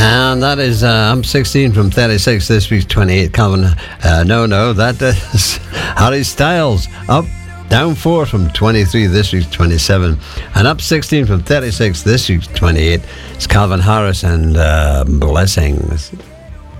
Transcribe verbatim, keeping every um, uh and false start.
And that is uh, up sixteen from thirty-six, this week's twenty-eight. Calvin, uh, no, no, that is Harry Styles. Up, down four from twenty-three, this week's twenty-seven. And up sixteen from thirty-six, this week's twenty-eight. It's Calvin Harris and uh, Blessings.